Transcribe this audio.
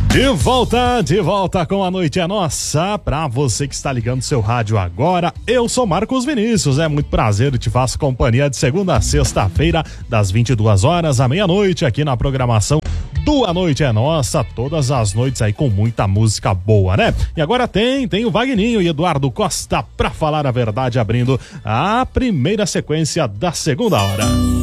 De volta com A Noite é Nossa. Pra você que está ligando seu rádio agora, eu sou Marcos Vinícius. É muito prazer, te faço companhia de segunda a sexta-feira, das 22 horas à meia-noite, aqui na programação do A Noite é Nossa, todas as noites aí com muita música boa, né? E agora tem o Vagninho e Eduardo Costa pra falar a verdade, abrindo a primeira sequência da segunda hora.